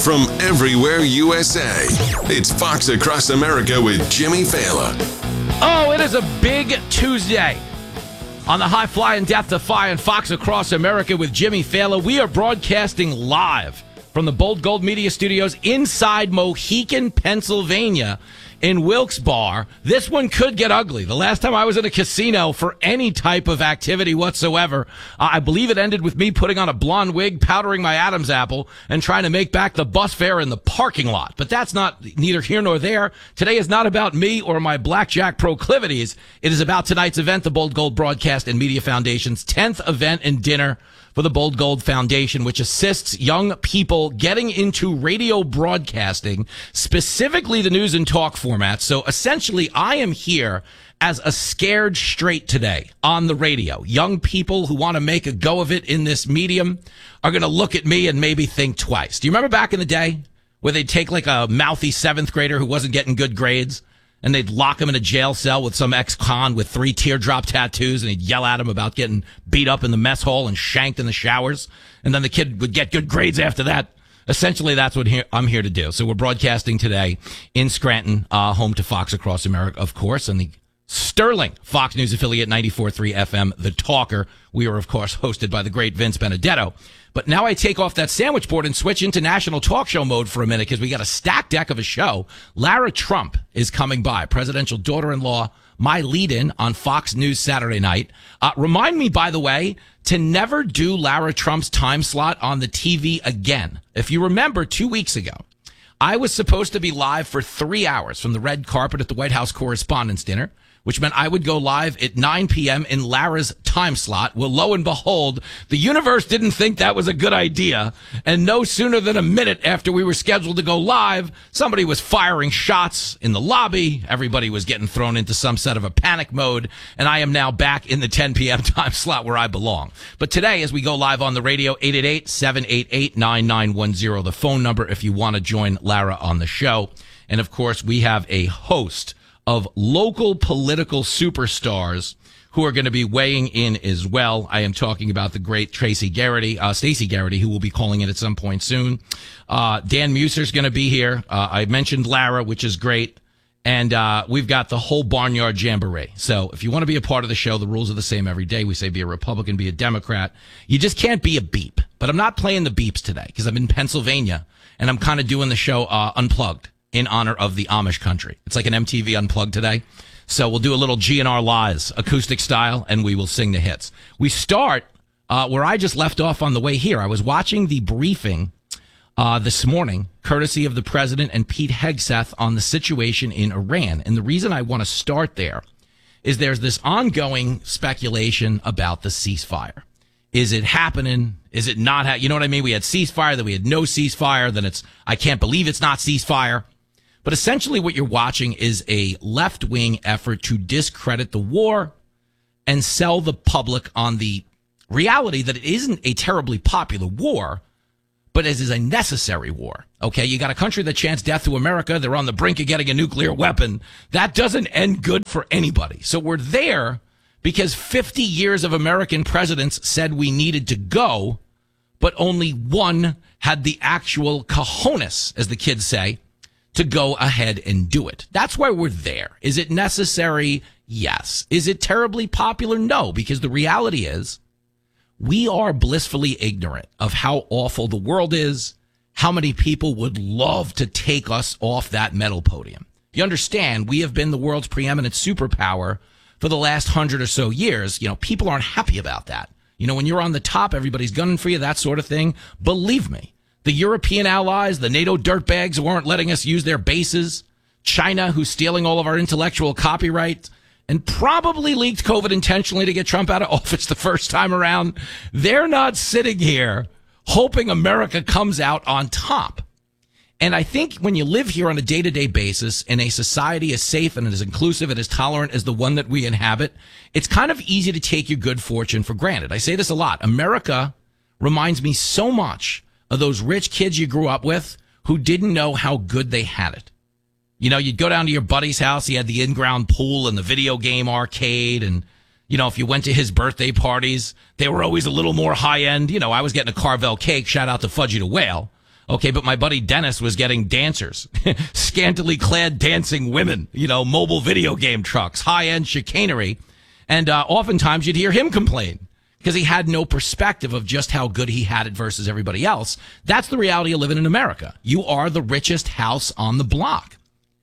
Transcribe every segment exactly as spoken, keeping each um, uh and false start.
from everywhere U S A. It's Fox Across America with Jimmy Failla. Oh, it is a big Tuesday on the High Fly and Death Defying Fox Across America with Jimmy Failla. We are broadcasting live from the Bold Gold Media Studios inside Mohican, Pennsylvania, in Wilkes-Barre. This one could get ugly. The last time I was in a casino for any type of activity whatsoever, uh, I believe it ended with me putting on a blonde wig, powdering my Adam's apple, and trying to make back the bus fare in the parking lot. But that's not neither here nor there. Today is not about me or my blackjack proclivities. It is about tonight's event, the Bold Gold Broadcast and Media Foundation's tenth event and dinner for the Bold Gold Foundation, which assists young people getting into radio broadcasting, specifically the news and talk format. So essentially, I am here as a scared straight today on the radio. Young people who want to make a go of it in this medium are going to look at me and maybe think twice. Do you remember back in the day where they'd take like a mouthy seventh grader who wasn't getting good grades, and they'd lock him in a jail cell with some ex-con with three teardrop tattoos, and he'd yell at him about getting beat up in the mess hall and shanked in the showers, and then the kid would get good grades after that? Essentially, that's what here, I'm here to do. So we're broadcasting today in Scranton, uh, home to Fox Across America, of course, and the sterling Fox News affiliate ninety-four point three F M, The Talker. We are, of course, hosted by the great Vince Benedetto. But now I take off that sandwich board and switch into national talk show mode for a minute because we got a stacked deck of a show. Lara Trump is coming by, presidential daughter-in-law, my lead-in on Fox News Saturday night. Uh, remind me, by the way, to never do Lara Trump's time slot on the T V again. If you remember, two weeks ago, I was supposed to be live for three hours from the red carpet at the White House Correspondents' Dinner, which meant I would go live at nine p.m. in Lara's time slot. Well, lo and behold, the universe didn't think that was a good idea. And no sooner than a minute after we were scheduled to go live, somebody was firing shots in the lobby. Everybody was getting thrown into some set of a panic mode. And I am now back in the ten p.m. time slot where I belong. But today, as we go live on the radio, eight eight eight, seven eight eight, nine nine one zero, the phone number if you want to join Lara on the show. And of course, we have a host of local political superstars who are going to be weighing in as well. I am talking about the great Tracy Garrity, uh, Stacey Garrity, who will be calling in at some point soon. Uh, Dan Muser's going to be here. Uh, I mentioned Lara, which is great. And, uh, we've got the whole Barnyard Jamboree. So if you want to be a part of the show, the rules are the same every day. We say be a Republican, be a Democrat. You just can't be a beep. But I'm not playing the beeps today because I'm in Pennsylvania and I'm kind of doing the show, uh, unplugged, in honor of the Amish country. It's like an M T V Unplugged today. So we'll do a little G N R Lies acoustic style, and we will sing the hits. We start uh, where I just left off on the way here. I was watching the briefing uh, this morning, courtesy of the president and Pete Hegseth, on the situation in Iran. And the reason I want to start there is there's this ongoing speculation about the ceasefire. Is it happening? Is it not? Ha- you know what I mean? We had ceasefire, then we had no ceasefire, then it's, I can't believe it's not ceasefire. But essentially what you're watching is a left-wing effort to discredit the war and sell the public on the reality that it isn't a terribly popular war, but it is a necessary war. Okay, you got a country that chants death to America. They're on the brink of getting a nuclear weapon. That doesn't end good for anybody. So we're there because fifty years of American presidents said we needed to go, but only one had the actual cojones, as the kids say, to go ahead and do it. That's why we're there. Is it necessary? Yes. Is it terribly popular? No, because the reality is we are blissfully ignorant of how awful the world is, how many people would love to take us off that medal podium. You understand, we have been the world's preeminent superpower for the last hundred or so years. You know, people aren't happy about that. You know, when you're on the top, everybody's gunning for you, that sort of thing. Believe me. The European allies, the NATO dirtbags who aren't letting us use their bases, China, who's stealing all of our intellectual copyright, and probably leaked COVID intentionally to get Trump out of office the first time around. They're not sitting here hoping America comes out on top. And I think when you live here on a day-to-day basis in a society as safe and as inclusive and as tolerant as the one that we inhabit, it's kind of easy to take your good fortune for granted. I say this a lot. America reminds me so much of those rich kids you grew up with who didn't know how good they had it. You know, you'd go down to your buddy's house. He had the in-ground pool and the video game arcade. And, you know, if you went to his birthday parties, they were always a little more high-end. You know, I was getting a Carvel cake. Shout out to Fudgy the Whale. Okay, but my buddy Dennis was getting dancers, scantily clad dancing women, you know, mobile video game trucks, high-end chicanery. And uh, oftentimes you'd hear him complain because he had no perspective of just how good he had it versus everybody else. That's the reality of living in America. You are the richest house on the block.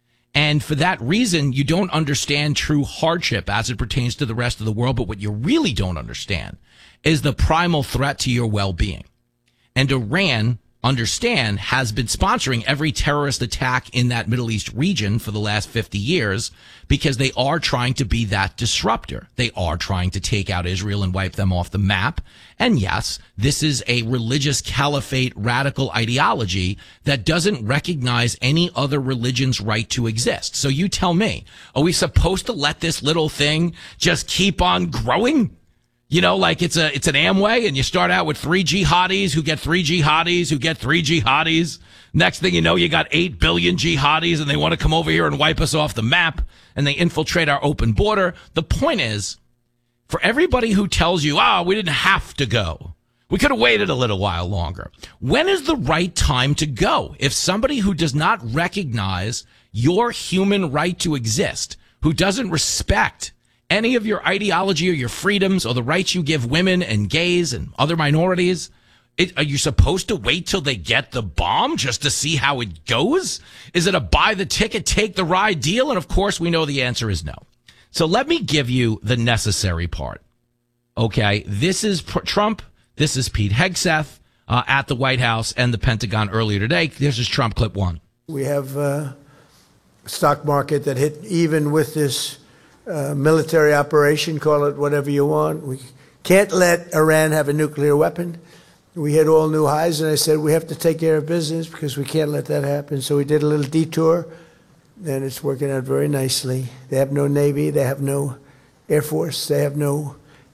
And for that reason, you don't understand true hardship as it pertains to the rest of the world. But what you really don't understand is the primal threat to your well-being. And Iran, understand, has been sponsoring every terrorist attack in that Middle East region for the last fifty years because they are trying to be that disruptor. They are trying to take out Israel and wipe them off the map. And yes, this is a religious caliphate radical ideology that doesn't recognize any other religion's right to exist. So you tell me, are we supposed to let this little thing just keep on growing? You know, like it's a it's an Amway, and you start out with three jihadis who get three jihadis who get three jihadis. Next thing you know, you got eight billion jihadis, and they want to come over here and wipe us off the map, and they infiltrate our open border. The point is, for everybody who tells you, oh, we didn't have to go, we could have waited a little while longer. When is the right time to go? If somebody who does not recognize your human right to exist, who doesn't respect any of your ideology or your freedoms or the rights you give women and gays and other minorities, it, are you supposed to wait till they get the bomb just to see how it goes? Is it a buy the ticket, take the ride deal? And of course, we know the answer is no. So let me give you the necessary part. Okay, this is pr- Trump. This is Pete Hegseth uh, at the White House and the Pentagon earlier today. This is Trump clip one. We have a stock market that hit even with this Uh, military operation, call it whatever you want. We can't let Iran have a nuclear weapon. We hit all new highs, and I said we have to take care of business because we can't let that happen. So we did a little detour, and it's working out very nicely. They have no Navy. They have no Air Force. They have no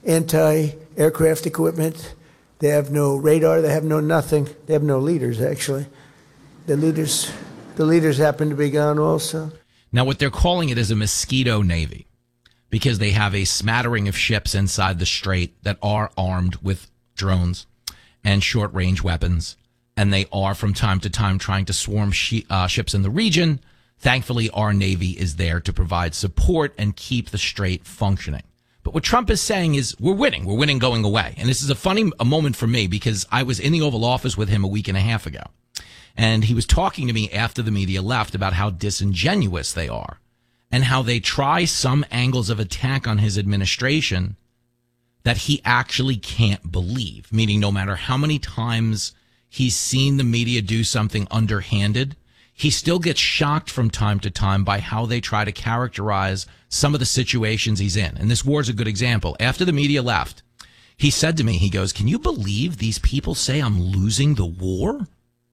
anti-aircraft equipment. They have no radar. They have no nothing. They have no leaders, actually. The leaders, the leaders happen to be gone also. Now, what they're calling it is a mosquito Navy, because they have a smattering of ships inside the strait that are armed with drones and short-range weapons, and they are from time to time trying to swarm shi- uh, ships in the region. Thankfully, our Navy is there to provide support and keep the strait functioning. But what Trump is saying is we're winning. We're winning going away. And this is a funny a moment for me because I was in the Oval Office with him a week and a half ago, and he was talking to me after the media left about how disingenuous they are and how they try some angles of attack on his administration that he actually can't believe, meaning no matter how many times he's seen the media do something underhanded, he still gets shocked from time to time by how they try to characterize some of the situations he's in. And this war is a good example. After the media left, he said to me, he goes, can you believe these people say I'm losing the war?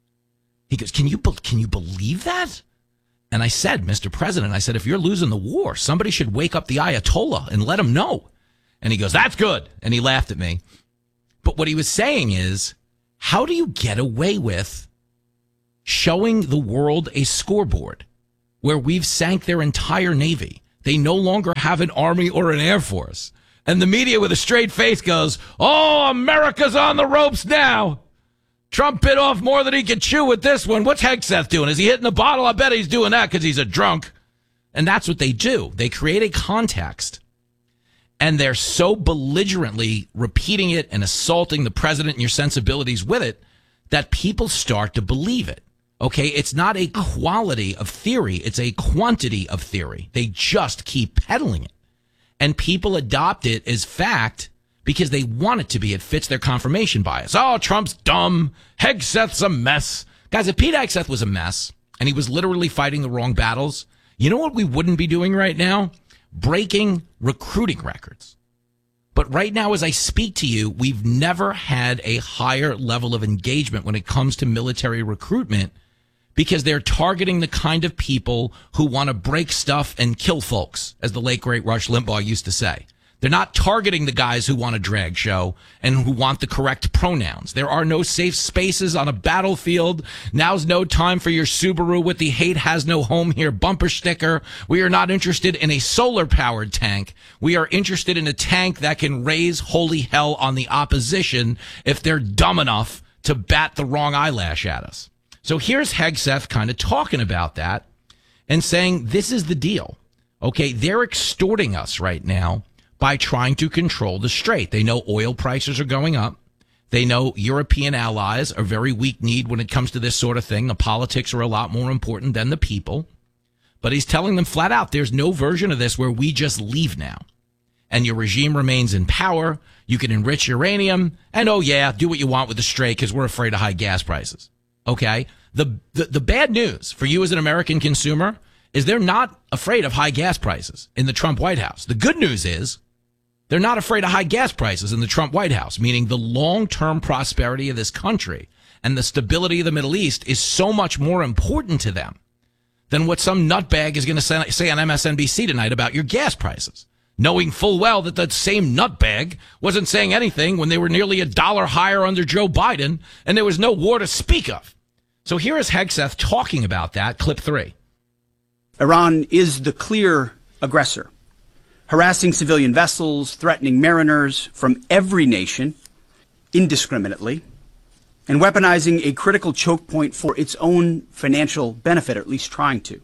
He goes, can you, can you believe that? And I said, Mister President, I said, if you're losing the war, somebody should wake up the Ayatollah and let him know. And he goes, that's good. And he laughed at me. But what he was saying is, how do you get away with showing the world a scoreboard where we've sank their entire Navy? They no longer have an army or an air force. And the media with a straight face goes, oh, America's on the ropes now. Trump bit off more than he could chew with this one. What's Hegseth doing? Is he hitting the bottle? I bet he's doing that because he's a drunk. And that's what they do. They create a context, and they're so belligerently repeating it and assaulting the president and your sensibilities with it that people start to believe it. Okay, it's not a quality of theory. It's a quantity of theory. They just keep peddling it. And people adopt it as fact because they want it to be. It fits their confirmation bias. Oh, Trump's dumb. Hegseth's a mess. Guys, if Pete Hegseth was a mess and he was literally fighting the wrong battles, you know what we wouldn't be doing right now? Breaking recruiting records. But right now, as I speak to you, we've never had a higher level of engagement when it comes to military recruitment because they're targeting the kind of people who want to break stuff and kill folks, as the late, great Rush Limbaugh used to say. They're not targeting the guys who want a drag show and who want the correct pronouns. There are no safe spaces on a battlefield. Now's no time for your Subaru with the hate has no home here bumper sticker. We are not interested in a solar-powered tank. We are interested in a tank that can raise holy hell on the opposition if they're dumb enough to bat the wrong eyelash at us. So here's Hegseth kind of talking about that and saying this is the deal. Okay, they're extorting us right now by trying to control the strait. They know oil prices are going up. They know European allies are very weak-kneed when it comes to this sort of thing. The politics are a lot more important than the people. But he's telling them flat out, there's no version of this where we just leave now. And your regime remains in power. You can enrich uranium. And, oh, yeah, do what you want with the strait because we're afraid of high gas prices. Okay? The, the the bad news for you as an American consumer is they're not afraid of high gas prices in the Trump White House. The good news is they're not afraid of high gas prices in the Trump White House, meaning the long-term prosperity of this country and the stability of the Middle East is so much more important to them than what some nutbag is going to say on M S N B C tonight about your gas prices, knowing full well that that same nutbag wasn't saying anything when they were nearly a dollar higher under Joe Biden and there was no war to speak of. So here is Hegseth talking about that, clip three. Iran is the clear aggressor, harassing civilian vessels, threatening mariners from every nation indiscriminately, and weaponizing a critical choke point for its own financial benefit, or at least trying to.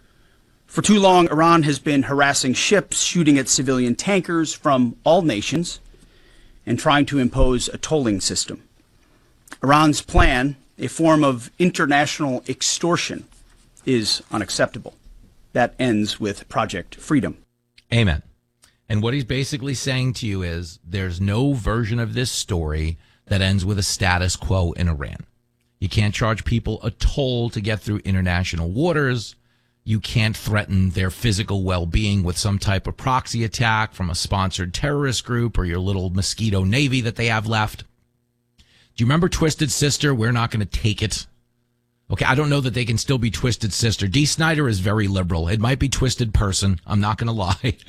For too long, Iran has been harassing ships, shooting at civilian tankers from all nations, and trying to impose a tolling system. Iran's plan, a form of international extortion, is unacceptable. That ends with Project Freedom. Amen. And what he's basically saying to you is there's no version of this story that ends with a status quo in Iran. You can't charge people a toll to get through international waters. You can't threaten their physical well-being with some type of proxy attack from a sponsored terrorist group or your little mosquito navy that they have left. Do you remember Twisted Sister? We're not going to take it. Okay, I don't know that they can still be Twisted Sister. Dee Snider is very liberal. It might be Twisted Person. I'm not going to lie.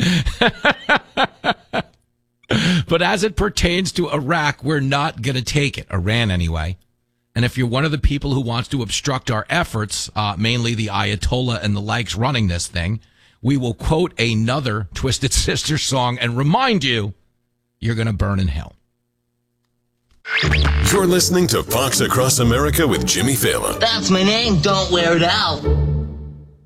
But as it pertains to Iraq, we're not going to take it. Iran, anyway. And if you're one of the people who wants to obstruct our efforts, uh, mainly the Ayatollah and the likes running this thing, we will quote another Twisted Sister song and remind you, you're going to burn in hell. You're listening to Fox Across America with Jimmy Fallon. That's my name. Don't wear it out.